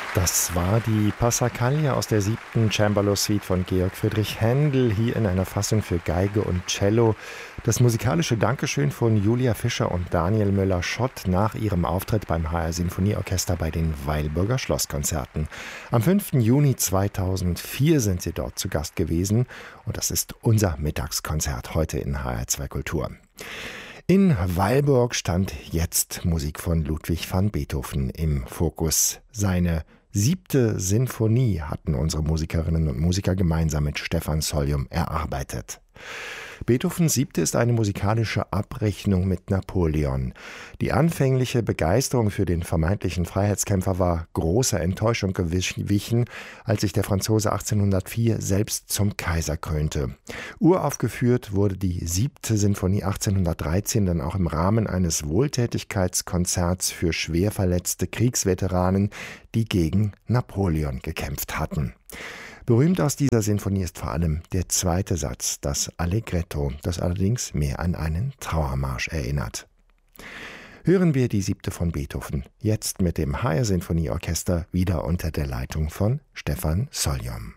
Das war die Passacaglia aus der 7. Cembalo-Suite von Georg Friedrich Händel, hier in einer Fassung für Geige und Cello. Das musikalische Dankeschön von Julia Fischer und Daniel Müller-Schott nach ihrem Auftritt beim HR Sinfonieorchester bei den Weilburger Schlosskonzerten. Am 5. Juni 2004 sind sie dort zu Gast gewesen und das ist unser Mittagskonzert heute in HR2 Kultur. In Weilburg stand jetzt Musik von Ludwig van Beethoven im Fokus. Seine 7. Sinfonie hatten unsere Musikerinnen und Musiker gemeinsam mit Stefan Solyom erarbeitet. Beethovens 7. ist eine musikalische Abrechnung mit Napoleon. Die anfängliche Begeisterung für den vermeintlichen Freiheitskämpfer war großer Enttäuschung gewichen, als sich der Franzose 1804 selbst zum Kaiser krönte. Uraufgeführt wurde die 7. Sinfonie 1813 dann auch im Rahmen eines Wohltätigkeitskonzerts für schwer verletzte Kriegsveteranen, die gegen Napoleon gekämpft hatten. Berühmt aus dieser Sinfonie ist vor allem der zweite Satz, das Allegretto, das allerdings mehr an einen Trauermarsch erinnert. Hören wir die 7. von Beethoven, jetzt mit dem HR Sinfonieorchester wieder unter der Leitung von Stefan Solyom.